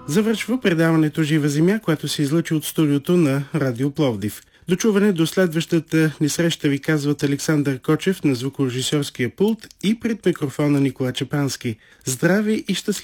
Завършва предаването Жива земя, което се излъчи от студиото на Радио Пловдив. До чуване до следващата ни среща ви казват Александър Кочев на звукорежисьорския пулт и пред микрофона Никола Чепански. Здрави и щастливи!